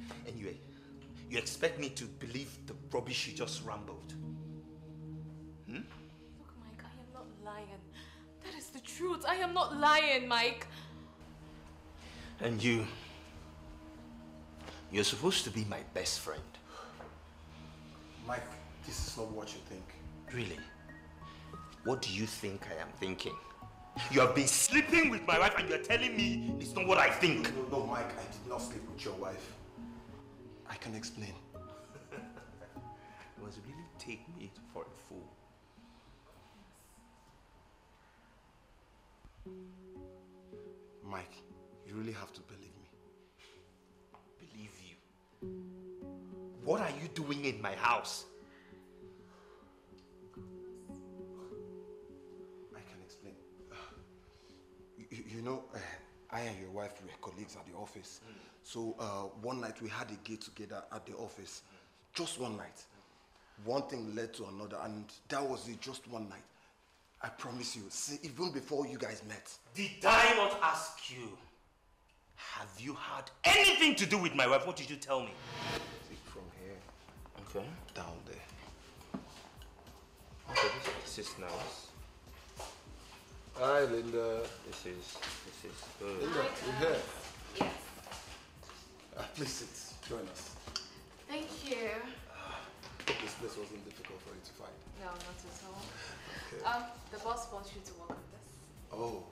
And you expect me to believe the rubbish you just rambled? Look, Mike, I am not lying. That is the truth. I am not lying, Mike. And you're supposed to be my best friend. Mike, this is not what you think. Really? What do you think I am thinking? You have been sleeping with my wife and you're telling me it's not what I think. No, Mike, I did not sleep with your wife. I can explain. You must really take me for a fool. Mike, you really have to believe me. Believe you? What are you doing in my house? I can explain. You know, I and your wife were colleagues at the office. So one night we had a get together at the office. Just one night. One thing led to another, and that was it, just one night. I promise you, see, even before you guys met. Did I not ask you? Have you had anything to do with my wife? What did you tell me? See, from here. Okay. Down there. Okay, this is nice. Hi, Linda. This is good. Linda, you here? Yes. Please sit. Join us. Thank you. This place wasn't difficult for you to find. No, not at all. Okay. The boss wants you to work on this. Oh.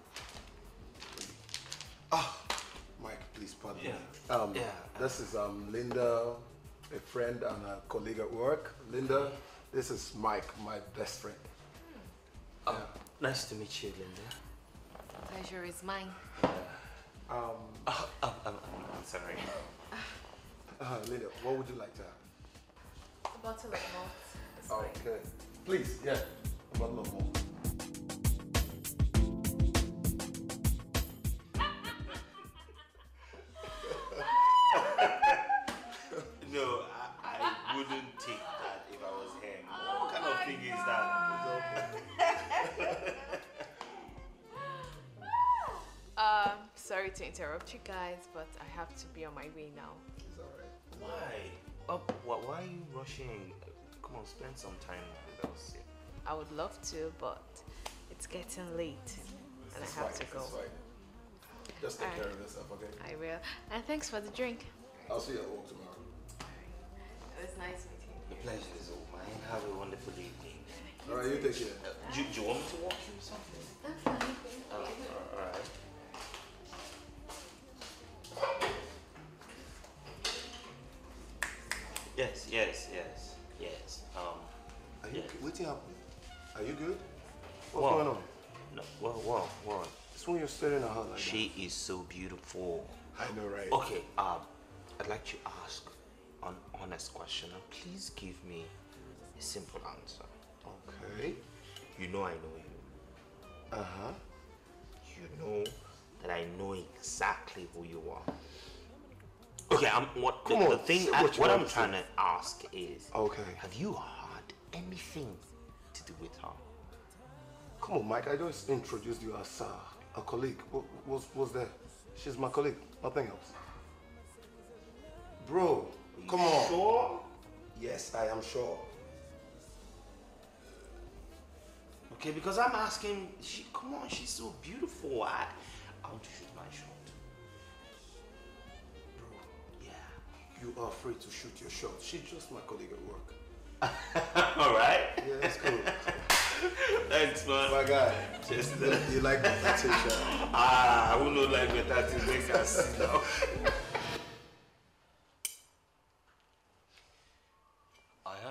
Mike, please pardon me. This is Linda, a friend and a colleague at work. Linda, this is Mike, my best friend. Nice to meet you, Linda. Pleasure is mine. I'm sorry. Linda, what would you like to have? A bottle of malt is fine. Okay. Please, yeah. A bottle of malt. No, I wouldn't take that if I was him. What kind of thing is that? Sorry to interrupt you guys, but I have to be on my way now. It's alright. Why? Why are you rushing? Come on, spend some time with us. I would love to, but it's getting late and I have to go. Fine. Just take care of yourself, okay? I will. And thanks for the drink. I'll see you at work tomorrow. It was nice meeting you. The pleasure is all mine. Have a wonderful evening. Alright, you take care. Do you want me to walk you or something? I'm fine. Alright. Yes. Are you yes. waiting up? Are you good? What's What? going on? No, what? It's when you're staring at her like She is so beautiful. that. I know, right? Okay, I'd like to ask an honest question and please give me a simple answer. Okay. You know I know you. Uh-huh. You know that I know exactly who you are. Okay, the thing what I'm trying to ask is, okay, have you had anything to do with her? Come on, Mike. I just introduced you as a colleague. What's there? She's my colleague. Nothing else. Bro, come on. Sure? Yes, I am sure. Okay, because I'm asking, come on, she's so beautiful. I want to shoot my shot. Bro, Yeah. you are free to shoot your shot. She's just my colleague at work. Alright? Yeah, that's cool. Thanks, man. My guy. Just You like the t-shirt? I will not like better to make us see now. I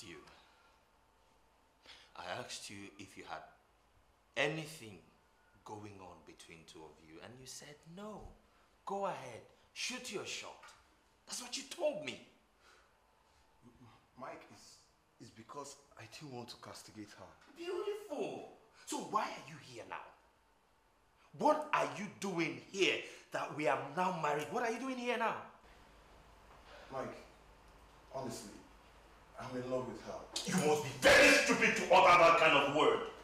asked you if you had anything going on between two of you, and you said no. Go ahead, shoot your shot. That's what you told me. Mike, it's because I didn't want to castigate her. Beautiful. So why are you here now? What are you doing here that we are now married? What are you doing here now? Mike, honestly, I'm in love with her. You must be very stupid to utter that kind of word.